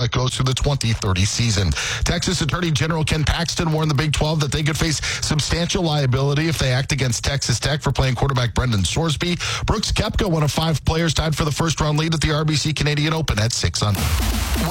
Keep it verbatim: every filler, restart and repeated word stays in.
that goes through the twenty thirty season. Texas Attorney General Ken Paxton warned the Big twelve that they could face substantial liability if they act against Texas Tech for playing quarterback Brendan Sorsby. Brooks Koepka, one of five players tied for the first round lead at the R B C Canadian Open at six under.